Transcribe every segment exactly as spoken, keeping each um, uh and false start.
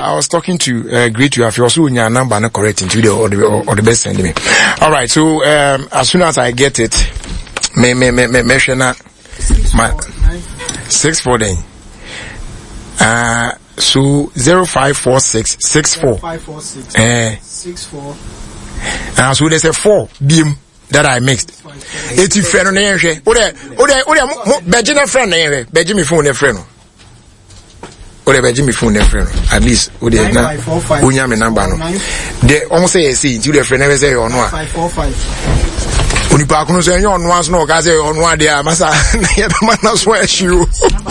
I was talking to uh, Great You. If you also your number not correct into the or the or, or the best send me. All right. So um, as soon as I get it, me me me me mention that my six four then. Uh so zero five four six six four five four six eh six four. And so there's a four beam that I mixed. Eighty friend on the air. Ode ode ode Benjamin friend na air. Benjamin phone na friend. Ode Benjamin phone na friend. At least ode na unya me number no. The almost say see you the friend never say on one. five four five. Oni pa kuno say on one no ka say on one there masa na ye be man na so issue.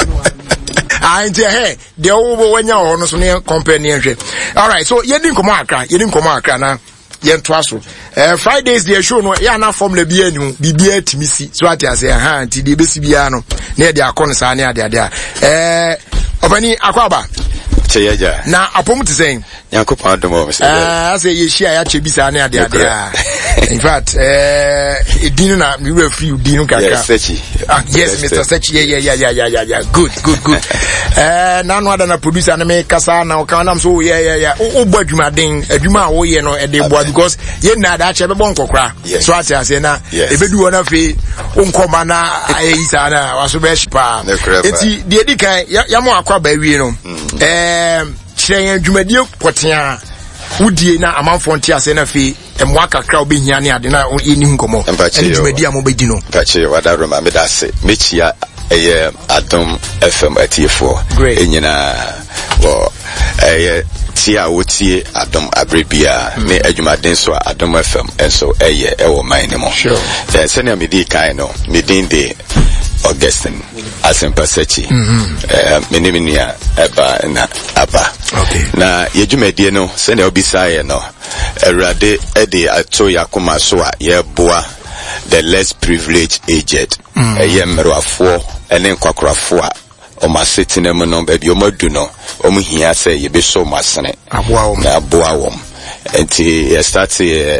I tell hey, the over when you are on so company. All right, so you didn't come out, you didn't come out, now. Yen twaso eh Fridays the show no ya na form le bia nu bibia timisi so ati ase ha anti de besi bia no na de akon sa na ade ade eh obani akwaba cheyaja na apom to saying yankopon adomo me say eh ase ye share ya chebi sa na ade ade in fact eh edinu na we were free edinu kaka yes Sechi ah yes Mister Sechi yeah yeah yeah yeah yeah yeah good good good eh na no ada na producer na me kasa na o kan am so yeah yeah yeah o bo adwuma den adwuma wo ye no e de bo because ye na da che be bon kokra so ati ase na e be du wona fe unkoma na ayi sa na waso be shipa eti de edi kan ya mo akwa ba wie no eh kire adwumadie potea udie na amanfo ntia se na fe emwa kakra obehia ne ade na eni nkomo eni adwumadie am obedi no pache wada roma me da se mechia eye Adom F M eighty-four enyina wo eye tia wotie Adom abrebia me adwumaden so Adom F M enso eye e wo man ne mo sure then senior me di kan no me din de Augustine Asempa Sechi eh me ne menia eba na aba okay na yedwumadie no senior obisa ye no erade e de ato yakoma so a ye boa the less privileged aged eye mmerwafo ene nkwakwarafo a o ma setine mu no ba bi o madu no o mu hia se ye be so masene aboa wo na aboa wo enti ye start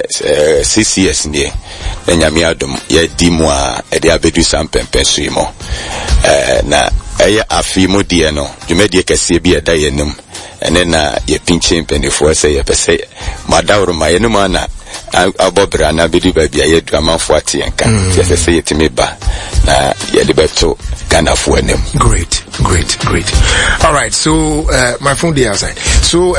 six years nie na nyame adom ye di mu a e de abedu sampempe so imo eh na eye afi mu die no dwumedie kase bi eda ye nim ene na ye pinche mpendefo se ye pese madawro ma ye nim ana abobra na bedi ba bia ye du amanfo atienka ye se yetime ba na ye de beto Ghana for them. Great, great, great. All right, so uh, my phone there outside. So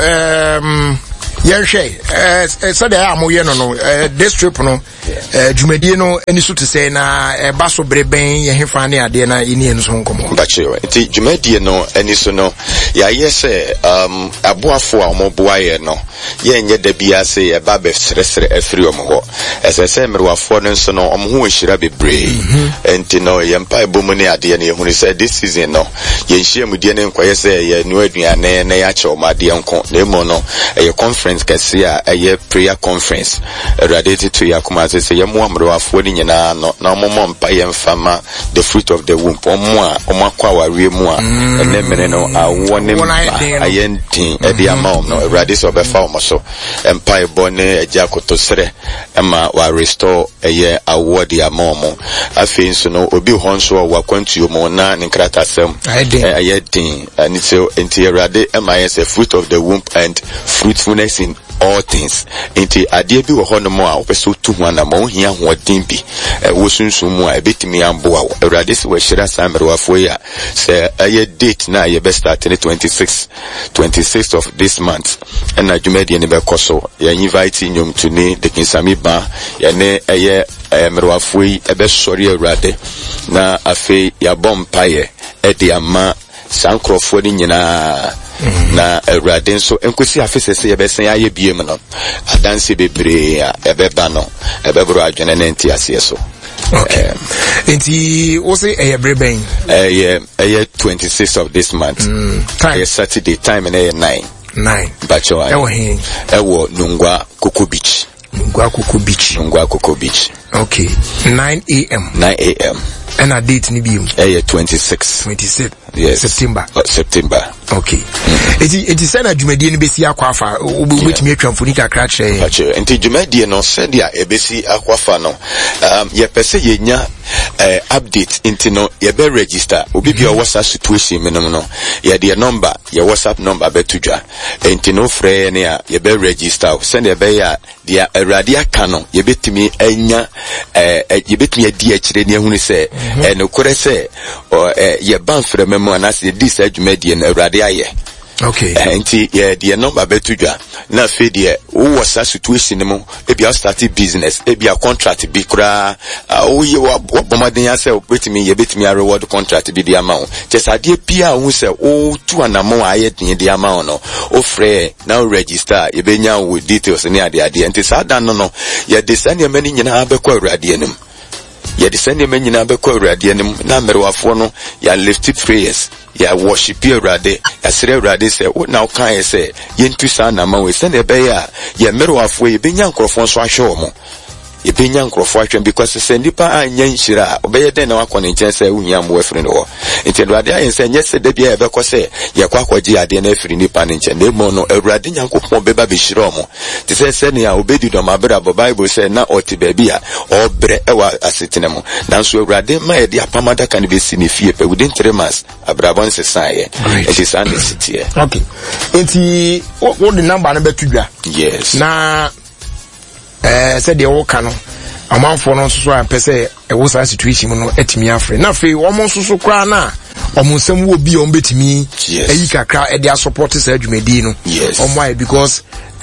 um yeah, Shay, uh, so there are more no no uh, this trip no uh, Jumedi no any so to say na uh, baso breben ye hefa ne ade na ini enso nkomo. Bacho, enti Jumedi no any so no ya yes um aboafo a omoboa ye no ye nye da bia se e ba be sresre afri omho ese se mrewafo no so no omho ehira bebre enti no ye mpa ebomu ne ade na ehunu se this season no ye nhia mudie ne nkoye se ye nu aduane na ya che omade nko na emo no ye conference kase a ye prayer conference erade to yakuma se ye mo amrewafo ni nyina no na omomo mpa ye mfama the fruit of the womb omo a omakwa warie mu a ene mene no awo ne mpa ayenti e dia ma om no erade so befa om so empire bone eja kotosere ema wa restore eye award ya ma om afi nso no obi ho nso wa kwantuo mo na nkrata sem ayedin ani so enti erade ema yes a fruit of the womb and fruitfulness in all things enti ade bi wo ho no mo a opeso tu ho na mo hia ho din bi e wo sunsun mu a betimi ambo a erade se wa shira samere wa fo ya se aye date na ye be start in twenty-sixth of this month and na Jumedi ne be koso ya invite nyom to ni de kinsami ba ya ne eye merwafo yi e be sori erade na afi ya bompaye e de ama sankrofo ni nyina na erade nso enkosi afesese ye be sen aye biem no adanse bebre a e be ba no e be bro adwene na nti ase so. Okay. Enti o say eh breben eh yeah eh twenty-sixth of this month. Mm. Time eh Saturday time na nine. nine. Bacho ai. Ewo hin. Ewo Nungwa Koko Beach. Nungwa Koko Beach. Nungwa Koko Beach. Okay. nine a m nine a m And a date ni bium. Eh twenty-six. twenty-six. Yes. September. Uh, September. Okay. eti eti sɛ na dwumadie no besi akwafa obetumi atwa mfoni kakra kyerɛ ache enti dwumadie no sɛ dia ebesi akwafa no um ye pese ye nya eh, update enti no ye be register obi bia WhatsApp situation menom no ye de number ye WhatsApp number betudwa enti no frɛ ne a ye be register sɛ ye be ya dia awurade aka no ye betumi anya eh ye betumi adi akyire ne ahunu sɛ eh no kore sɛ ye ban frɛ memo anase di sɛ dwumadie no awurade ayɛ. Okay. Enti yeah, the number betudwa na fe de wo wasa situation mo e bia start business e bia contract bi kura o ye wo bomaden ase obetimi ye betimi reward contract bi di amount just ade pia hu se o tu anamo aye den di amount no o frɛ na register ye benya wo details ne ade ade enti sa dan no no ye de sane mani nyina abekɔ awurade anim ye de sane mani nyina abekɔ awurade anim na merewafo no ya lift prayers ya worship awurade ya sere awurade sɛ wo na kan sɛ yentu sa na ma we sɛ na be ya ya merewafo ye benya nkrofo so ahwe wo ye benya nkrofo ahwe because sɛ nipa anya nhyira obeye den na wakɔ ne nkyɛn sɛ wunya mo afiri no hɔ enti awurade ayen sɛ nyɛ sɛ da bia ye bɛkɔ sɛ ye kwa akɔgye ade na afiri nipa ne nkyɛn na emo no awurade nyankopɔn beba be hyira mo te sɛ sɛ ne a obedi do mabra Bible sɛ na ɔte baabi a ɔbrɛ ɛwa asetene mo nanso awurade ma ye de apamada kan be si ne fie pe within three months abrabon se saye it is an city. Okay, enti what the number na betudwa yes na eh said the work no amanfo no so a pese e wo sa situation no etimi afre na fe wo mo so kra na omo nsem wo bi o betimi ayi kakra e dia support sa adwumadi no omo ai because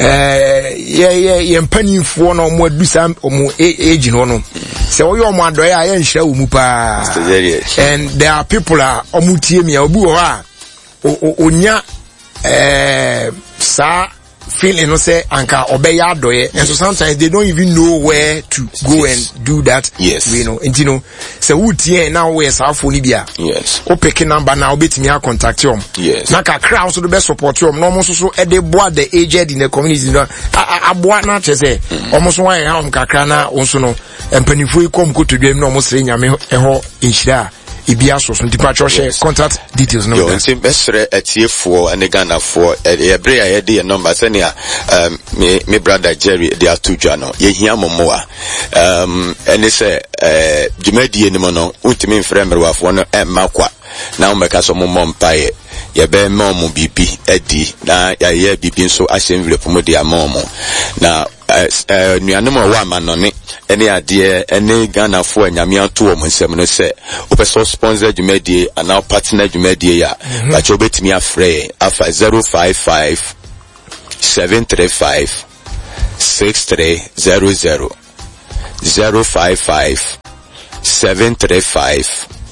eh ye ye ye mpanimfo no omo adusa omo age no no se wo yo omo adoye a ye nhira wo mu pa and there are people a omo tie mi a obi wo ha onya eh sa feeling no say anka obeya adoye and so sometimes they don't even know where to go yes. and do that yes you know and you know so who tie now where sa phone bia yes o pick number now betimi a contact you yes na ka crowd so the best support you no mo so so e dey boa the aged in the community no aboa na che say omo so wan ha kakra na onso no empanifo ikom kotodwam na omo sere nyame eho inhira ibia so so tipa share contact details no yo nti besre atiefo ane Ghana for ebre ya de your number senia um me me brother Jerry de atudwa no ye hia momoa um ene se eh dwumadie ni mo no untimi mfrɛ mmerwafo no e makwa na umeka so mommo mpae ye be mo bibi edi na ya ye bibi nso ahye envelope mo de amomo na eh nuanom wa amanone ene ade ene Ghana for anyame ato o nsem no se opeso sponsor dwumadie ana partner dwumadie ya ba cho betimi afre afa zero five five seven three five six three zero zero zero five five seven three five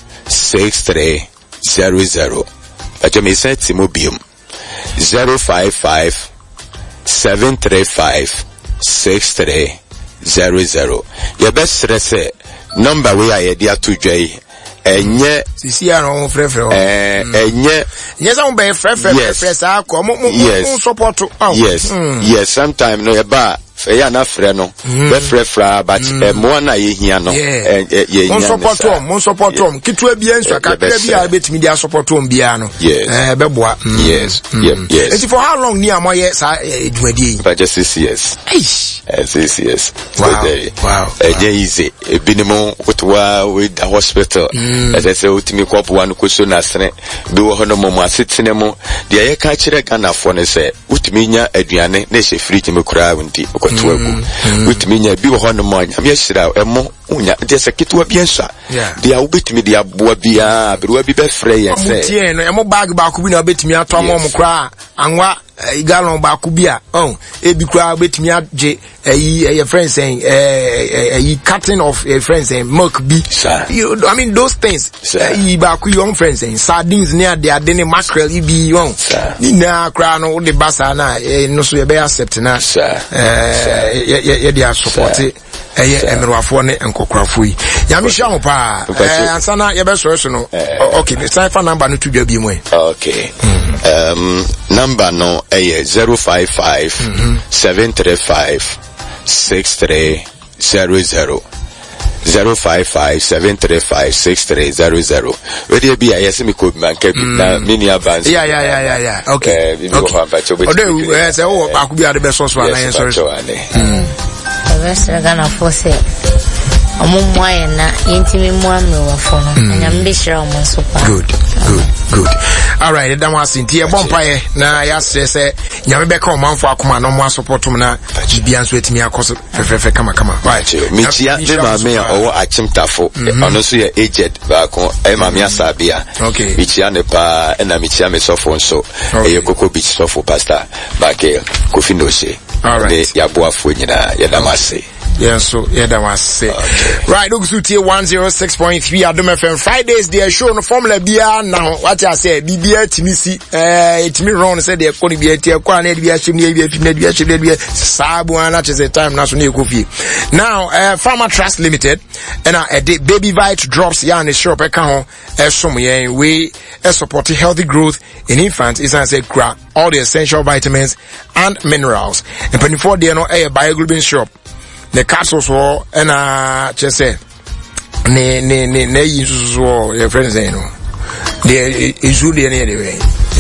six three zero zero acho me set mobium zero five five seven three five six three zero zero. Your best stress number we are here to J. Enye sisi aron frefre eh enye yes am be frefre frefre sa ko mo mo support yes yes sometimes no eba feya na frɛ no be frefra but mo na ye hia no eh ye mo support om mo support om kitwa bia nso kakra bia betimi dia support om bia no eh be boa yes yes it's for how long ni amoye sa edwumadie but just six years eish six years wow wow eh easy ebinimo kotwa with the hospital as I say ultimi kwop wan kuso na sene bi wo hono mo asetene mo de ye ka kire Ghana fo ne se ultimi nya aduane na hye fridge me kura wonti okoto agu ultimi nya bi wo hono mo anya me hyira emo unya de se kitwa bi enso de a ubetimi de aboa bia beruwa bi be frɛ ye se tie no emo bag ba ku bi na obetimi ato mo mo kura anwa igalon ba ku bia oh e bi kura obetimi age eh your friends saying eh eh cutting of your friends saying milk bi you I mean those things eh ba ku your friends saying sardines near they are the mackerel bi won ni na kura no the basa na no so ye be accept na eh ye dey support eh emerwafo ne enkokrafo yi ya me hia ho pa eh ansana ye be so so no okay the cipher number no to dwa bi mu okay um number no eh zero five five seven three five six three zero zero zero five five seven three five six three zero zero. Where do you be? I yes me could man keep na mini advance. Yeah, yeah, yeah, yeah, yeah. Okay. Uh, okay. Odo eh say oh I could be at the best source one na sorry. Mm. The best Ghana for say. Omumwa na yintimi muamwe wafo no. Nyambishira omo super. Good. Good. Good. All right, that was in tie bompae na ya say nyame be ka omanfo akoma no mo support mu na bibia nso etimi akoso fefefe kama kama. Right. Michia me ma me owo achimtafo ono so ye aged ba ko e ma me asabia. Okay. Michia ne pa na michia me sofo nso e Cocoa Beach sofo pastor ba ke Kofi Nose. All right. Ya boafo nyina ya damase. Yes, so yeah, that was say. Right, look to tier one oh six point three Adom F M. Fridays they show no formula bia now. What I say, B B A Timisi, eh, it me wrong said they're going to be a tier one, be a chimney, be a film, be a chimney, be a sabu, and that is a time national coffee. Now, uh, Farmer Trust Limited, and uh, a baby vite drops ya in the shop account, as some year we support healthy growth in infants is as a crack all the essential vitamins and minerals. And twenty-four day no a bioglobin shop. The capsules were and uh just say ne ne ne ne use so your friends say no the is really anyway.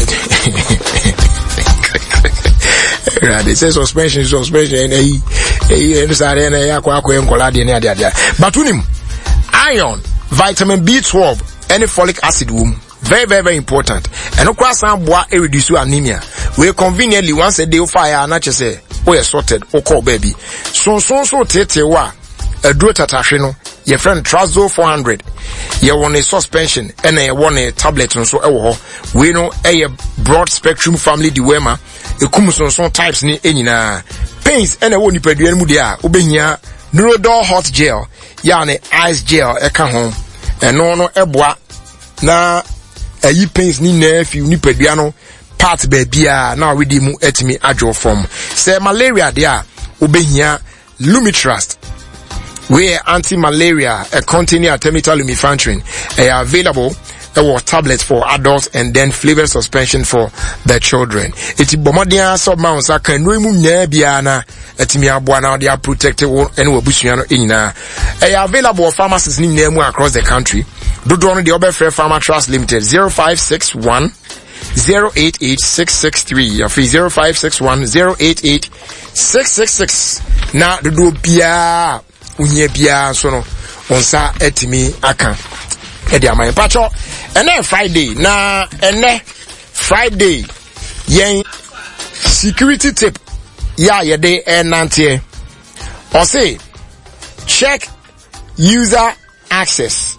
Right, they say suspension suspension and he he understand and yakwa akwa enkola de ne ade but unim iron, vitamin B twelve and folic acid womb very very very important and no cross and boa e reduce anemia we conveniently once a day fire na che say we are sorted o call baby so so so tete wa aduro tatahwe no your friend Trazo four hundred you want a suspension and you want a tablet so e wo ho we no a broad spectrum family diwema e kum so so types ni enyina pains and e wo nipadua mu dia obehia Neurodol hot gel ya ne ice gel e ka ho e no no eboa na ayi pains ni na fi nipadua no part baby a na we di mu etimi adwo from say malaria there obehia Lumitrust we anti-malaria a containing artemether lumefantrine are available a tablets for adults and then flavor suspension for the children. It's bomodia sub mounts a can remove nebiana etimi aboana they are protected and obusuano inna are available pharmacies in name across the country. Do don't the other fair Farmer Trust Limited zero five six one zero eight eight six six three or zero five six one zero eight eight six six six. Now the do bia unye bia so no onsa etimi aka e dia man pacho ene Friday na ene Friday yen security tip ya ye de enantie or say check user access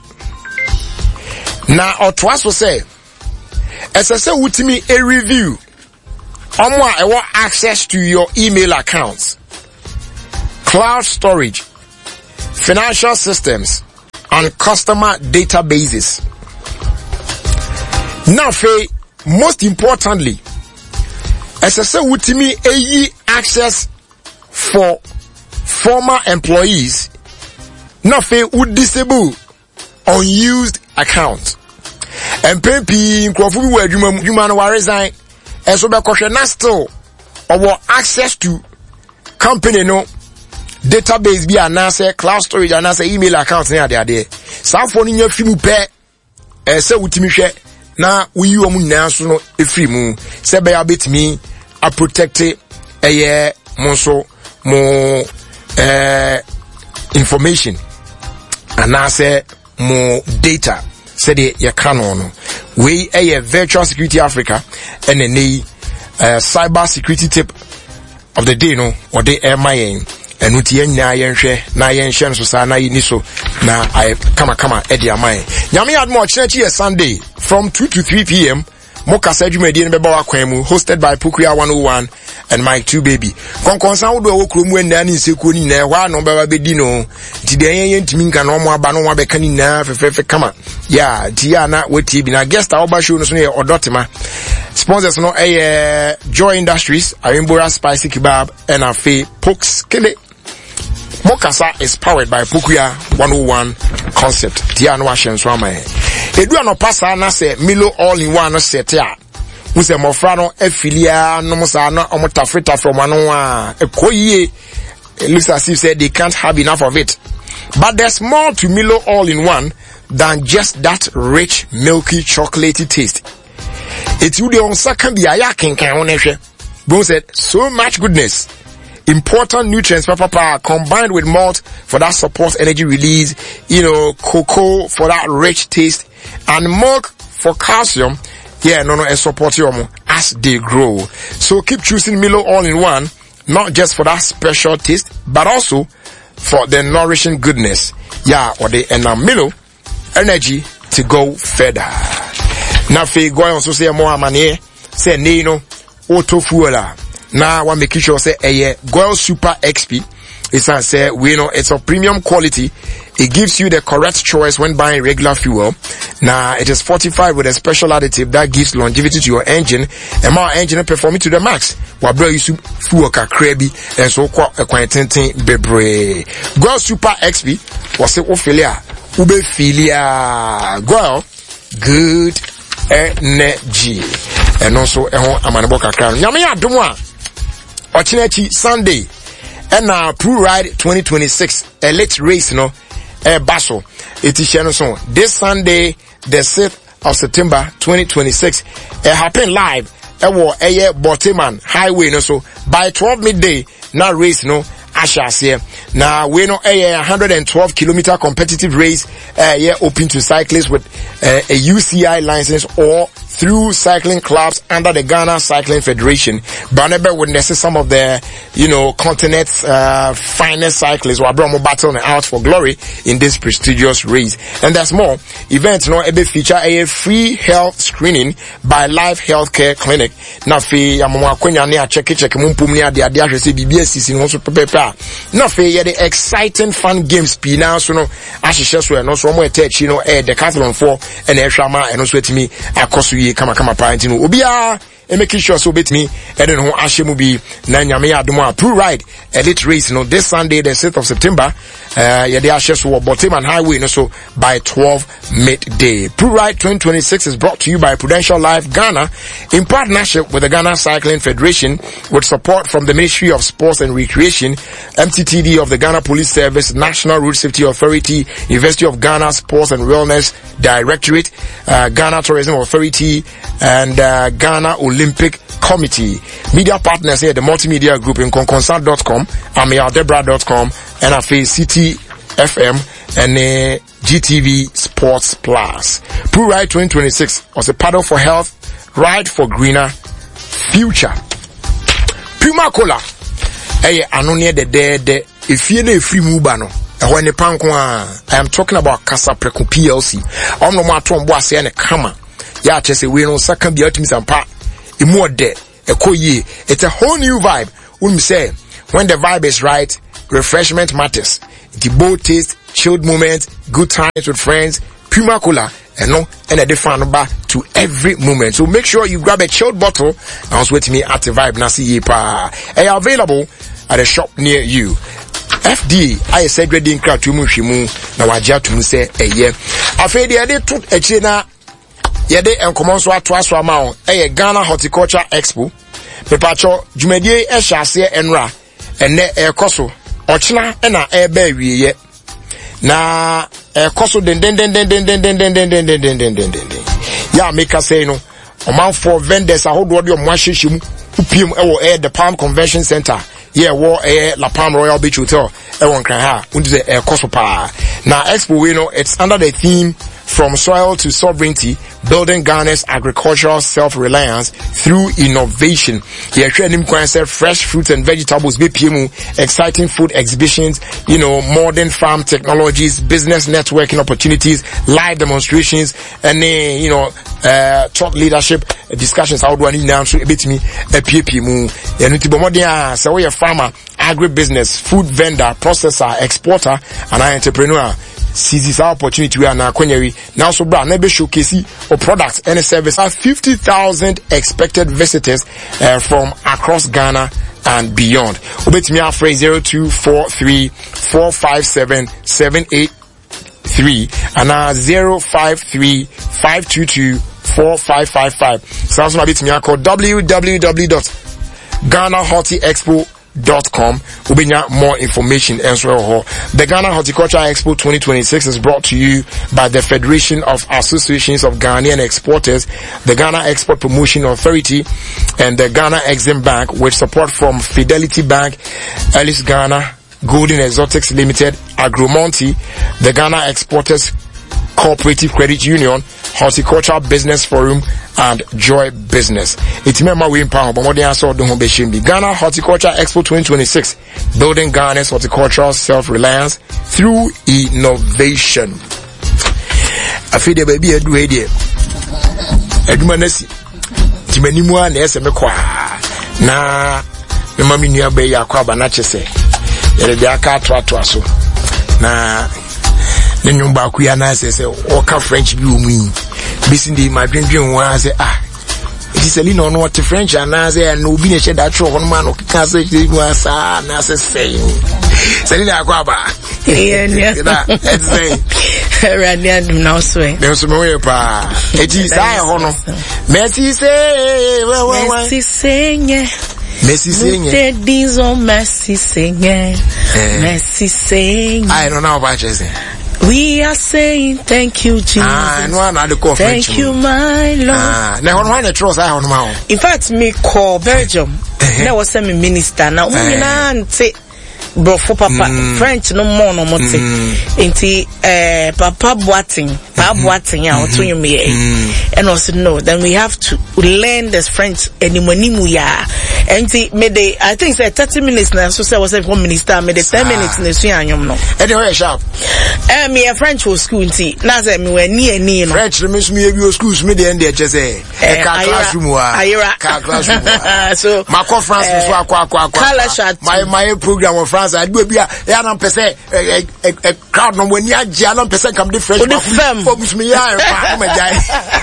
na otwaso say esese wutimi a review omo a want access to your email accounts, cloud storage, financial systems and customer databases. Now fe most importantly esese wutimi a access for former employees. Now fe would disable unused accounts. And pepi nkrofu bi wa adwuma mu dwuma no wa resign eso be kohwe na still or access to company no database bi anase cloud storage anase email account na ade ade sanfo no nya fimu pe ese wutimi hwe na uyi omu nyina so no efiri mu se be abetimi a protect eye monso mo eh information anase mo data said ye canon we a virtual security Africa and a uh, cyber security tip of the day no or the air mayen and uti yen share na yen shen so sa na yini so na I kama kama edi amai nyame admo church Sunday from two to three p.m. Moka Sajumedi and Beba Kwemu, hosted by Pukuya one oh one and Mike two Baby. Konkonsa would wo krum when nani sekuni na wa no baba bedino. Ti de yen timin kan no mo aba no wa be kan na fefefe kama. Ya, ti ya na weti bi na guest oba show no so ne odotima. Sponsors no eh Joy Industries, Arimbora Spicy Kebab and Afe Pokes Kele. Mokasa is powered by Pukuya one oh one concept. Tiano Washen Swama. Edu ano pasa na se Milo all in one set ya. Muse mofra no efilia no musa no omotafrita from ano a ekoyie. It looks as if said they can't have enough of it. But there's more to Milo All-in-One than just that rich, milky, chocolatey taste. It's you the on second be ayakin can on Bro said, so much goodness. Important nutrients, papa, combined with malt for that support energy release, you know, cocoa for that rich taste, and milk for calcium. Yeah, no, no, and support you as they grow. So keep choosing Milo All-in-One, not just for that special taste, but also for the nourishing goodness. Yeah, or the and now Milo energy to go further. Now, if you go on so say more money, say no, auto fueler. Now, one make sure say a Goil Super X P. It's a say we know it's of premium quality. It gives you the correct choice when buying regular fuel. Now, it is fortified with a special additive that gives longevity to your engine and more engine performing to the max. While bro you fuel ka crabby and so kwa acquainting bebre. Goil Super X P was it Ophelia Ube Philia Goil good energy and also a amanaboka crown. Yamia Dumwa Ochinechi Sunday and now Pro Ride twenty twenty-six elite race no eh baso it is so this Sunday the sixth of September twenty twenty-six it happen live at war a Boteman highway no so by twelve midday now race no Ashas here now we know a one hundred twelve kilometer competitive race uh yeah open to cyclists with uh, a U C I license or through cycling clubs under the Ghana Cycling Federation. Banebe witnesses some of the, you know, continent's uh, finest cyclists who are brought battle out for glory in this prestigious race. And there's more. Events, you know, ebe feature a free health screening by Life Healthcare Clinic. Na fe amwa kwenya ne a check check mumpum ne ade ade ahwese bibia sisi no so pepepa. Na fe ye the exciting fun games pi na so no ahihye so e no so mo etachi no e decathlon for e na ehwama e no so etimi akoso yi kama kama parent no obia e make sure so bet me e den ho ahyemu bi na nyame ya adom a Pro Ride elite race no this Sunday the sixth of September uh ye dey ahye so Boteman highway no so by twelve midday. Pro Ride twenty twenty-six is brought to you by Prudential Life Ghana in partnership with the Ghana Cycling Federation with support from the Ministry of Sports and Recreation, M T T D of the Ghana Police Service, National Road Safety Authority, University of Ghana Sports and Wellness Directorate, uh, Ghana Tourism Authority, and uh, Ghana Olympic Committee. Media partners here, the Multimedia Group in conconsult dot com, amialdebra dot com, and a C T F M, and uh, G T V Sports Plus. Pro Ride twenty twenty-six was a paddle for health, ride for greener future. Puma Cola. Hey, anonia de de de. If you know free mubano. When the I am talking about Casa Preco P L C. I'm no more to boss and a kama. Ya chese we no second be ultimate and part. A more de a koye. It's a whole new vibe. When we say when the vibe is right, refreshment matters. The bold taste, chilled moments, good times with friends, Puma Cola, and no and a different bar to every moment. So make sure you grab a chilled bottle and also wait me at the vibe nasi yepa. They are available at a shop near you. F D I said ready in crowd to move mu na wagya to say eh ye afei de dey to echi na ye dey enkomon so ato aso ama on eh Ghana Horticulture Expo pepacho dwumadie e hyase enra ene ekoso ochina e na e ba wiye na ekoso den den den den den den den den den den den den den den ya make us say no oman for vendors ahodo de omo ahyehye mu upiem e wo eh the Palm Convention Center. Yeah, war eh La Palm Royal Beach Hotel. Everyone can have. Undi the eh kosopa. Now Expo, you know, it's under the theme from soil to sovereignty, building Ghana's agricultural self-reliance through innovation. Yeah, training concept, fresh fruits and vegetables, B P M, exciting food exhibitions, you know, modern farm technologies, business networking opportunities, live demonstrations, and uh, you know, uh, top leadership discussions. How do I need now to bit me a P P M? And to be so we a farmer, agribusiness, food vendor, processor, exporter, and an entrepreneur. Seize our opportunity we are now now so bra nebe showcase or products and service have fifty thousand expected visitors uh, from across Ghana and beyond. Obet me our phrase zero two four three four five seven seven eight three and now zero five three five two two four five five five. So also bit me call w w w dot ghana horti expo dot com. Ubinya more information as well. The Ghana Horticulture Expo twenty twenty-six is brought to you by the Federation of Associations of Ghanaian Exporters, the Ghana Export Promotion Authority, and the Ghana Exim Bank, with support from Fidelity Bank, Alice Ghana, Golden Exotics Limited, Agromonti, the Ghana Exporters Cooperative Credit Union, Horticultural Business Forum, and Joy Business. It's member we empower, but what they also do be Ghana Horticulture Expo twenty twenty-six, building Ghana's horticultural self-reliance through innovation. I feel the baby do idea. Edmanesi. Timani mua na ese me kwa. Na me mami nua be ya kwa ba na chese. Yele de aka ato ato aso. Na ne nyumba ku ya na se se o ka French bi o mu. Bisi ndi ma dwendwen wa se ah. It is Selina on what French and na se no bi ne she da tro hono ma no ka se wa sa na se say. Selina akwa ba. Yeah, yeah. That's say. Rania do now swear. There's no way pa. It is I hono. Merci say. Merci say. Messi singing. Messi singing. Messi singing. I don't know about you. We are saying thank you, Jesus. Ah, no one had the call. Thank you, my Lord. Ah, now one the trust I on my. In fact, me call Belgium. That was a minister. Now, we not say. Bro for papa mm. French no more no more mm. Inti eh papa boating papa boating ya oto you me and also no then we have to learn this French anymore ya inti me dey I think say thirty minutes na so say was a minister me dey ten minutes na so anyom no anyway sharp eh me French was school inti na say me we ni ani no French me me bi schools me dey end there say e ka classroom wa ka classroom so my conference so akwa akwa akwa my my program of France I do be a na pese a crowd no when ya je na pese come the fresh for me ya fa ma jai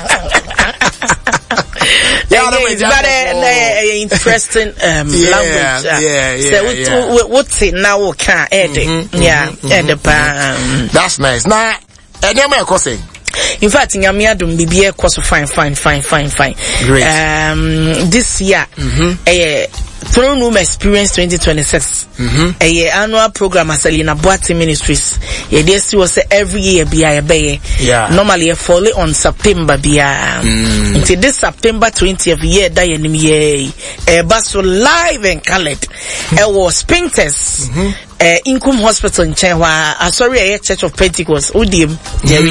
yeah it's very interesting um yeah, language uh, yeah yeah so yeah. what's it now what can add yeah and the that's nice now and am I saying in fact nyame adom bibie koso fine fine fine fine fine great um this year mm-hmm. eh Throne Room Experience twenty twenty-six. Mm-hmm. A annual program at Selina Boati Ministries. Yeah, this was every year be a bay. Yeah. Normally a fall on September be a mm. until this September twentieth year die in year. A bus live and colored. It was Painters. Mm-hmm. Uh, Income Hospital in Chenwa, uh, sorry, a Church of Pentecost, Udim, Jerry.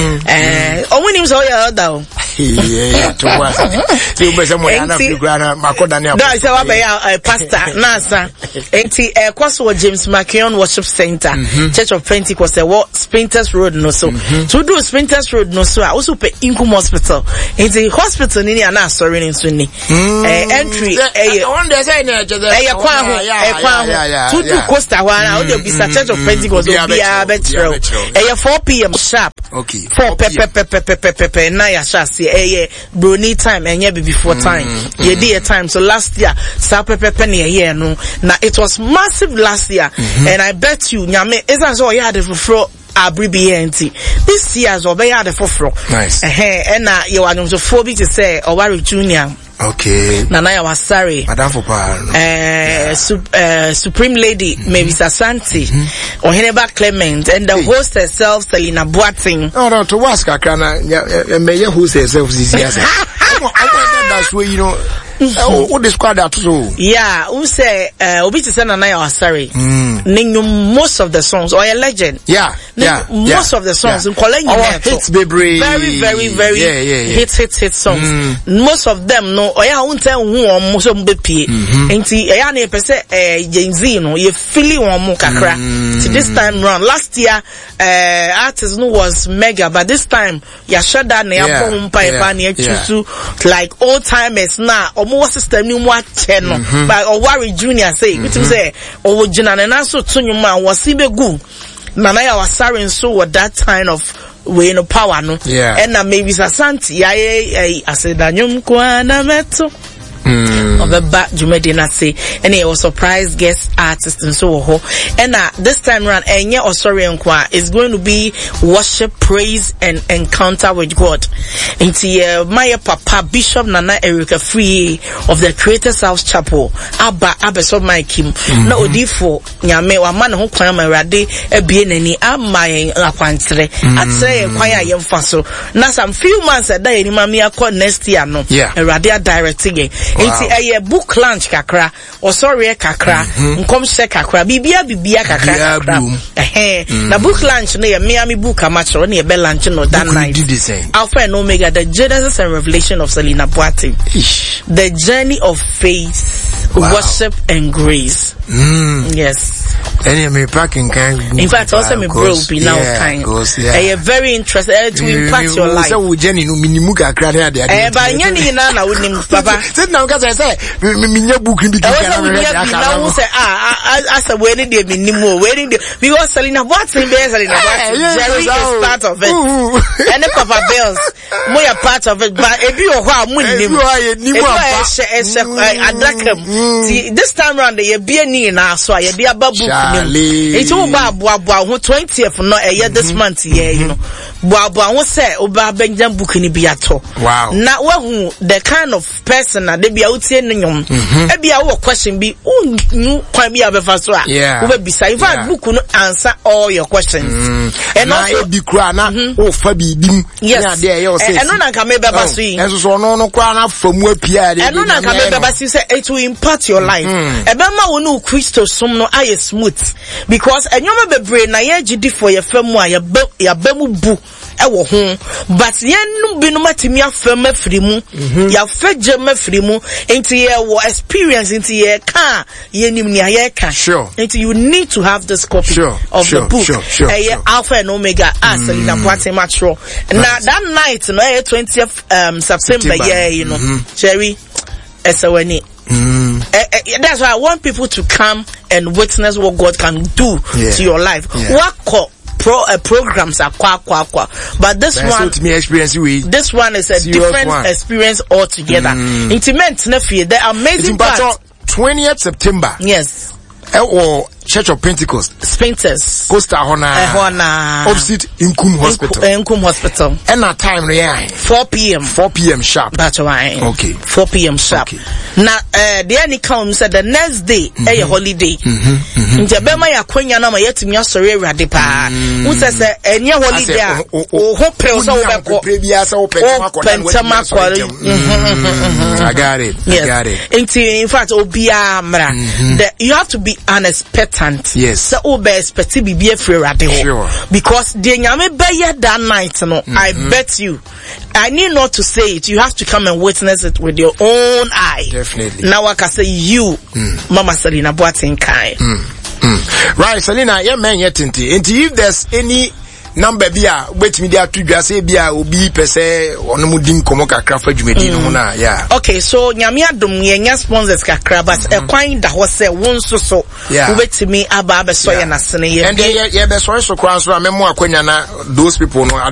Uh, oh, when he was all your down. Yeah, to was. You better more than a grana, Macodania. No, it's a pastor, Nasa. Enti, uh, Kwaswa James Makion Worship Center, Church of Pentecost, the what Sprinters Road, no so. To do Sprinters Road, no so. I also pay Income Hospital. Enti, hospital, Nini, and I sorry, in Sunni. Entry, a one day, a Kwahu, a Kwahu, to do Costa. Now there be Church of Pentecost will be a better. Eh, four p m sharp. Okay. Four pepe pepe pepe pepe. Now ya shall see. Eh, brony time and yeah before time. Yeah, dear time. So last year, sa pepe penny a year no. Now it was massive last year, and I bet you, nyame, is as all you had for fro. Abbreviate this year's or bear the fofro. Nice. Eh, and now you are so phobic to say Owari Junior. Okay. Nana was sorry. Madam for power. Uh, sup, uh, Supreme Lady, mm-hmm. Maybe Sasanti, mm-hmm. or Heneba Clement, and the hey. host herself, Selina Boating. No, no, to ask a kana, yeah, may host herself this year. That's where you know. Oh, what is quite that so? Yeah, who say, uh, Obi to send a night or sorry. Name most of the songs, or a legend. Yeah, yeah. Most of the songs, in calling our hits, baby. Very, very, very yeah, yeah, yeah. hits, hits, hits songs. Mm. Most of them, no, or I won't tell who or most of them be. And see, I am a percent, eh, Jay-Z, no, you feel one more kakra. So this time round, last year, uh, artist no was mega, but this time, ya shut down, ya phone pipe, ya choose like old timers now. More system new more channel but Owari Junior say which mm-hmm. say oh Jina and also Tunyu man was sibe gu Nana ya was sorry so at that kind of way no power no yeah and na maybe Sasanti ya I said anyum kwa na meto Obeba Jumedi na say and he was surprise guest artist and so ho. And uh, this time around enye osori nkwa is going to be worship, praise and encounter with God. Inti uh, my papa Bishop Nana Erica Free of the Creators House Chapel Abba Abeso my Kim na odifo nyame wa man ho kwan ma rade ebie nani amaye akwantre atre kwan ya yemfa so na some few months a day ni mami akọ next year no rade direct again inti eye book launch kakra osori kakra nkom she kakra bibia bibia kakra kakra eh na book launch no ye Miami book amacho na ye be launch no that night Alpha and Omega, the Genesis and Revelation of Selina Boateng, the journey of faith, wow. worship and grace. Mm. Yes. Any me packing kind. In fact, also me bro be now kind. Yeah, very interested uh, to impact your life. So Jenny no minimuka krade ade. Eh, ba nyani na na woni papa. Say na nka say me minya book bi kan na read aka. Na say ah as a we ni dey minimu, we ni dey because Selina Boateng be Selina Boateng. Jerry is part of it. And the Papa Bells, we are part of it, but if you are winning, this time around, you be a knee now, so I be a babu. It's all about Boabo, twentieth, not a year this month, yeah, you know. Boabo, what say, Oba Benjamin Bukini Biato. Wow. Now, well, the kind of person that they be out here, and be our question be, oh, you quite be a befasra. Yeah. Over beside, if I book answer all your questions. And also be crana, oh, Fabi Bim. Yes, and no can make babasi. And so no no crown from where Pierre. And no can make babasi say it will impact your life. Ebema wo no Christo som no aye smooth because enyoma bebre na ye gidi for your fam wa ya ya bemu bu ewo ho but ye no bi no matimi afam afiri mu ya faje mafiri mu enti ye wo experience enti ye ka ye nim ni ye ka sure enti you need to have this copy sure, of sure, the book sure, sure, eh sure. Alpha and Omega as Selina Boateng matro na that night no eh twentieth um September yeah you know Cherry esawani. Mm. Uh, uh, that's why I want people to come and witness what God can do yeah. to your life. Yeah. What co- pro uh, programs are qua qua qua, but this that's one, me experience with. This one is a different one. Experience altogether. Mm. Intimate, the amazing part. twentieth September. Yes. Or Church of Pentecost. Spinters. Costa Hona. Hona. Opposite Inkum Hospital. Inkum Hospital. And our time, yeah. four p.m. four p.m. sharp. That's right. Okay. four p.m. sharp. Okay. Now, uh, the any come said the next day, mm-hmm. a holiday. In Jabema ya kwenya na ma yetimi asore rade pa. Who says any holiday? Oh, hope so we previous open I got it. I got it. In fact, obia mra. You have to be an expectant. Yes. So obe expect be be free rade. Sure. Because the nyame be that night no, mm-hmm. I bet you. I need not to say it. You have to come and witness it with your own eye. Definitely. Now I can say you, mm. Mama Selina Boateng Kai. Mm. Mm. Right, Selina, yeah, man, yet inti. And if there's any number bia, wait me there to just say bia obi pese ono mudin komo kakra fa dwumedi no na yeah. Okay, so nyame adom ye nya sponsors kakra but e kwan da ho se won so so wait me aba be so ye na sene ye. And ye ye be so so kwan so amemo akwanya na those people no